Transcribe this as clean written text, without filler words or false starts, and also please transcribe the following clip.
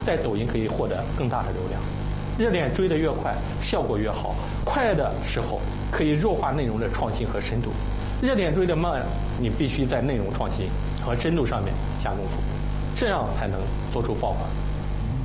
在抖音可以获得更大的流量。热点追得越快，效果越好。快的时候可以弱化内容的创新和深度，热点追得慢，你必须在内容创新和深度上面下功夫，这样才能做出爆款。